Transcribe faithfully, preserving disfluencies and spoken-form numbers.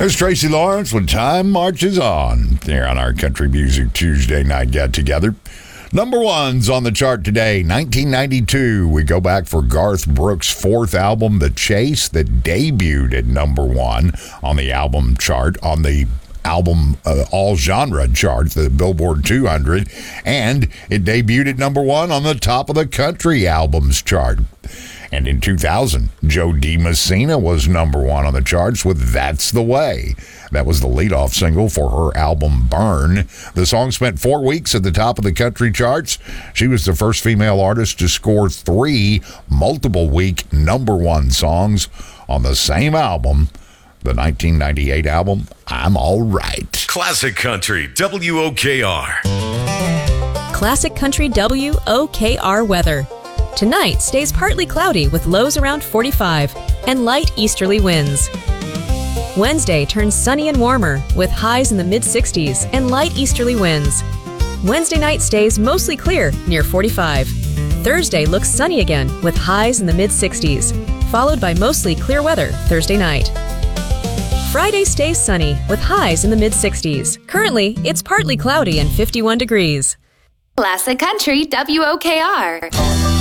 There's Tracy Lawrence when time marches on here on our Country Music Tuesday night get-together. Number ones on the chart today, nineteen ninety-two. We go back for Garth Brooks' fourth album, The Chase, that debuted at number one on the album chart, on the album uh, all-genre chart, the Billboard two hundred, and it debuted at number one on the top of the country albums chart. And in two thousand, Joe DiMessina was number one on the charts with That's the Way. That was the leadoff single for her album Burn. The song spent four weeks at the top of the country charts. She was the first female artist to score three multiple-week number one songs on the same album, the nineteen ninety-eight album, I'm All Right. Classic Country, W O K R. Classic Country W O K R weather. Tonight stays partly cloudy with lows around forty-five and light easterly winds. Wednesday turns sunny and warmer with highs in the mid-sixties and light easterly winds. Wednesday night stays mostly clear near forty-five. Thursday looks sunny again with highs in the mid-sixties, followed by mostly clear weather Thursday night. Friday stays sunny with highs in the mid-sixties. Currently, it's partly cloudy and fifty-one degrees. Classic Country W O K R.